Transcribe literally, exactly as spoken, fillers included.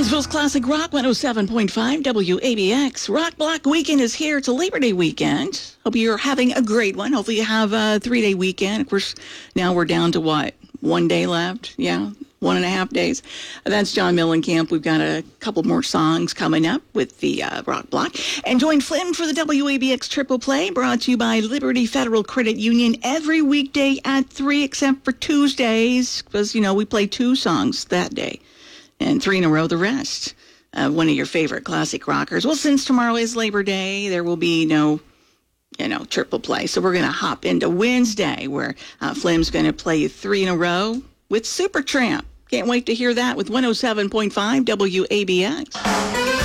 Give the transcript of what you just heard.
Evansville's Classic Rock one oh seven point five W A B X. Rock Block Weekend is here. It's a Labor Day weekend. Hope you're having a great one. Hopefully you have a three-day weekend. Of course, now we're down to what? One day left? Yeah, one and a half days. That's John Mellencamp. We've got a couple more songs coming up with the uh, Rock Block. And join Flynn for the W A B X Triple Play, brought to you by Liberty Federal Credit Union every weekday at three, except for Tuesdays, because, you know, we play two songs that day. And three in a row the rest. Uh, one of your favorite classic rockers. Well, since tomorrow is Labor Day, there will be no, you know, triple play. So we're going to hop into Wednesday, where uh, Flim's going to play three in a row with Supertramp. Can't wait to hear that with one oh seven point five W A B X.